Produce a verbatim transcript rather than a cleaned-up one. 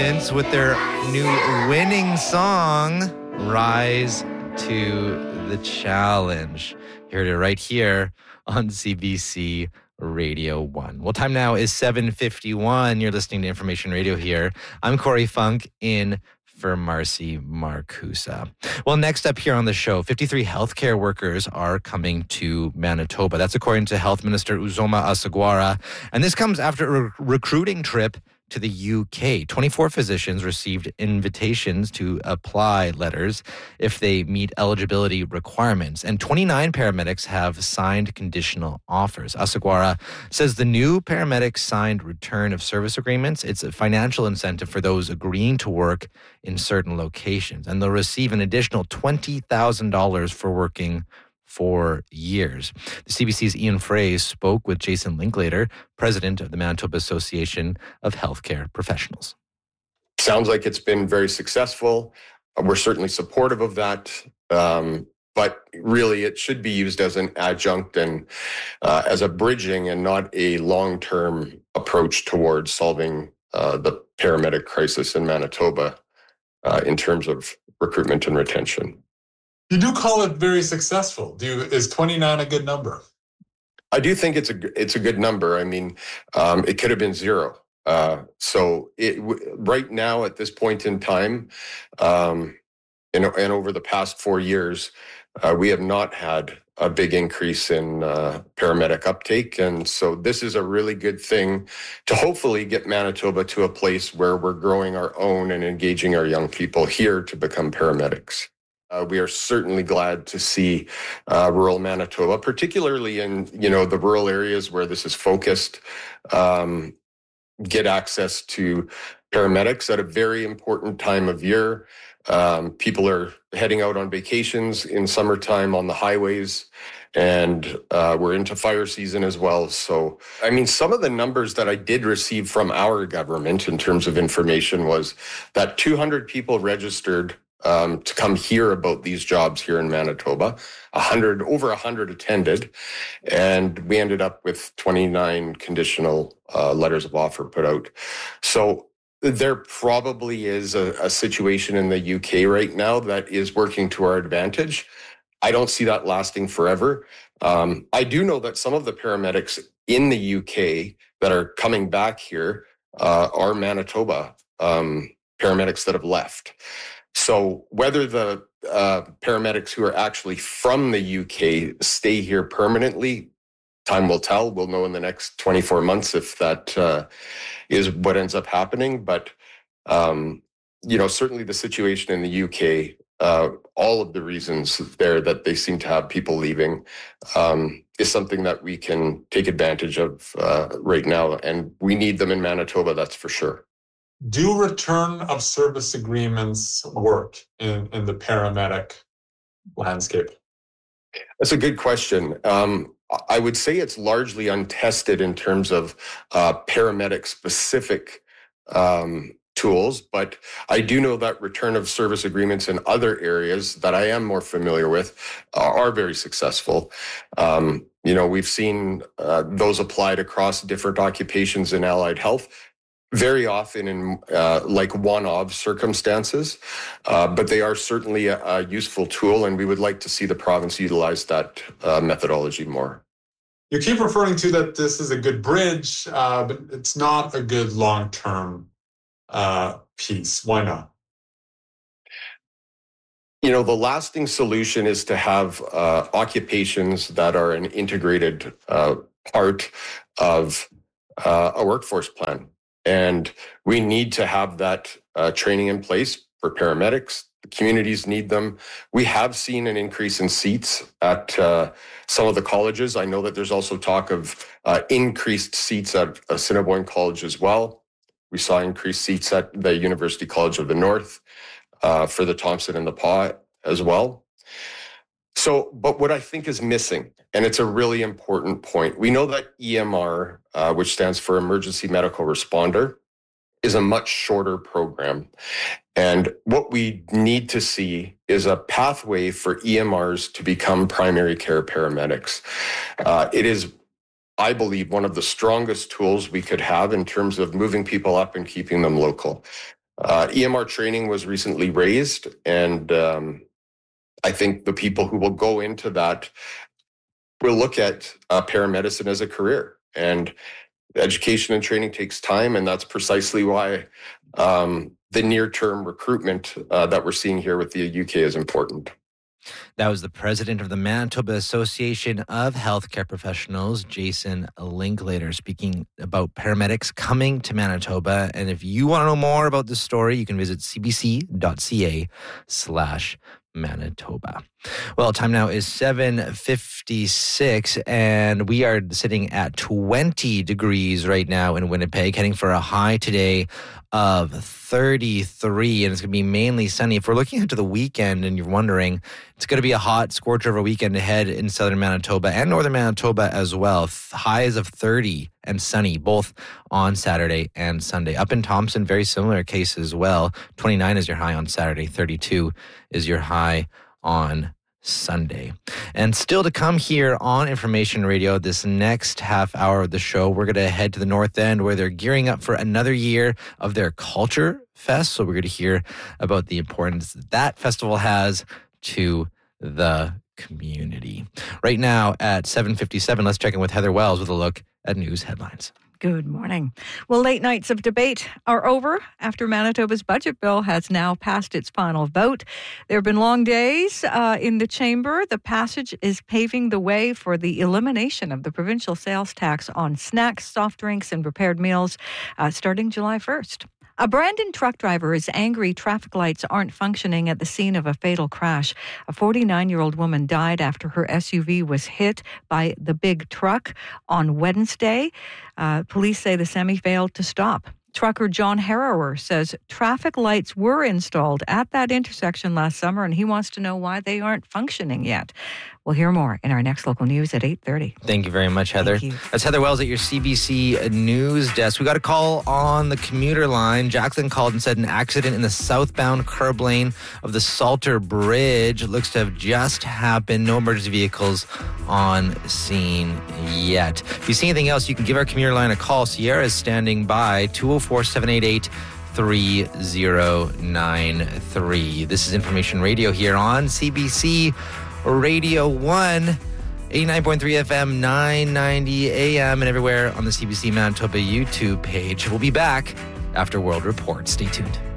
With their new winning song, Rise to the Challenge. You heard it right here on C B C Radio one. Well, time now is seven fifty-one. You're listening to Information Radio here. I'm Corey Funk in for Marcy Marcusa. Well, next up here on the show, fifty-three healthcare workers are coming to Manitoba. That's according to Health Minister Uzoma Asseguara. And this comes after a re- recruiting trip to the U K. twenty-four physicians received invitations to apply letters if they meet eligibility requirements, and twenty-nine paramedics have signed conditional offers. Asseguara says the new paramedics signed return of service agreements. It's a financial incentive for those agreeing to work in certain locations, and they'll receive an additional twenty thousand dollars for working for years. The C B C's Ian Frey spoke with Jason Linklater, president of the Manitoba Association of Healthcare Professionals. Sounds like it's been very successful. We're certainly supportive of that. Um, but really, it should be used as an adjunct and uh, as a bridging and not a long-term approach towards solving uh, the paramedic crisis in Manitoba uh, in terms of recruitment and retention. You do call it very successful. Do you, is twenty-nine a good number? I do think it's a it's a good number. I mean, um, it could have been zero. Uh, so it right now at this point in time, um, and, and over the past four years, uh, we have not had a big increase in uh, paramedic uptake, and so this is a really good thing to hopefully get Manitoba to a place where we're growing our own and engaging our young people here to become paramedics. Uh, we are certainly glad to see uh, rural Manitoba, particularly in you know the rural areas where this is focused, um, get access to paramedics at a very important time of year. Um, people are heading out on vacations in summertime on the highways, and uh, we're into fire season as well. So, I mean, some of the numbers that I did receive from our government in terms of information was that two hundred people registered Um, to come hear about these jobs here in Manitoba. A hundred, over a hundred attended, and we ended up with twenty-nine conditional uh, letters of offer put out. So there probably is a, a situation in the U K right now that is working to our advantage. I don't see that lasting forever. Um, I do know that some of the paramedics in the U K that are coming back here uh, are Manitoba um, paramedics that have left. So whether the uh, paramedics who are actually from the U K stay here permanently, time will tell. We'll know in the next twenty-four months if that uh, is what ends up happening. But, um, you know, certainly the situation in the U K, uh, all of the reasons there that they seem to have people leaving um, is something that we can take advantage of uh, right now. And we need them in Manitoba, that's for sure. Do return of service agreements work in, in the paramedic landscape? That's a good question. Um, I would say it's largely untested in terms of uh, paramedic-specific um, tools, but I do know that return of service agreements in other areas that I am more familiar with uh, are very successful. Um, you know, we've seen uh, those applied across different occupations in allied health, very often in uh, like one-off circumstances, uh, but they are certainly a, a useful tool, and we would like to see the province utilize that uh, methodology more. You keep referring to that this is a good bridge, uh, but it's not a good long-term uh, piece. Why not? You know, the lasting solution is to have uh, occupations that are an integrated uh, part of uh, a workforce plan. And we need to have that uh, training in place for paramedics. The communities need them. We have seen an increase in seats at uh, some of the colleges. I know that there's also talk of uh, increased seats at Assiniboine College as well. We saw increased seats at the University College of the North uh, for the Thompson and the Paw as well. So, but what I think is missing, and it's a really important point, we know that E M R, uh, which stands for Emergency Medical Responder, is a much shorter program. And what we need to see is a pathway for E M Rs to become primary care paramedics. Uh, it is, I believe, one of the strongest tools we could have in terms of moving people up and keeping them local. Uh, E M R training was recently raised, and um, I think the people who will go into that will look at uh, paramedicine as a career. And education and training takes time, and that's precisely why um, the near-term recruitment uh, that we're seeing here with the U K is important. That was the president of the Manitoba Association of Healthcare Professionals, Jason Linklater, speaking about paramedics coming to Manitoba. And if you want to know more about this story, you can visit cbc.ca slash Manitoba. Well, time now is seven fifty-six, and we are sitting at twenty degrees right now in Winnipeg, heading for a high today of thirty-three, and it's going to be mainly sunny. If we're looking into the weekend and you're wondering, it's going to be a hot scorcher of a weekend ahead in southern Manitoba and northern Manitoba as well. Highs of thirty and sunny, both on Saturday and Sunday. Up in Thompson, very similar case as well. twenty-nine is your high on Saturday, thirty-two is your high on Sunday. And still to come here on Information Radio, this next half hour of the show, we're going to head to the North End where they're gearing up for another year of their Culture Fest. So we're going to hear about the importance that that festival has to the community. Right now at seven fifty-seven, let's check in with Heather Wells with a look at news headlines. Good morning. Well, late nights of debate are over after Manitoba's budget bill has now passed its final vote. There have been long days uh, in the chamber. The passage is paving the way for the elimination of the provincial sales tax on snacks, soft drinks, and prepared meals uh, starting July first. A Brandon truck driver is angry traffic lights aren't functioning at the scene of a fatal crash. A forty-nine-year-old woman died after her S U V was hit by the big truck on Wednesday. Uh, police say the semi failed to stop. Trucker John Harrower says traffic lights were installed at that intersection last summer, and he wants to know why they aren't functioning yet. We'll hear more in our next local news at eight thirty. Thank you very much, Heather. Thank you. That's Heather Wells at your C B C News Desk. We got a call on the commuter line. Jacqueline called and said an accident in the southbound curb lane of the Salter Bridge looks to have just happened. No emergency vehicles on scene yet. If you see anything else, you can give our commuter line a call. Sierra is standing by, two oh four, seven eight eight, three oh nine three. This is Information Radio here on C B C Radio one, eighty-nine point three F M, nine ninety A M, and everywhere on the C B C Manitoba YouTube page. We'll be back after World Report. Stay tuned.